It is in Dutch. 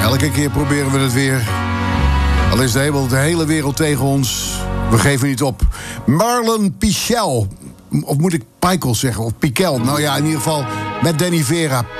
Elke keer proberen we het weer. Al is de hele wereld tegen ons. We geven niet op. Marlon Pichel. Of moet ik Pikel zeggen? Of Piquel? Nou ja, in ieder geval met Danny Vera.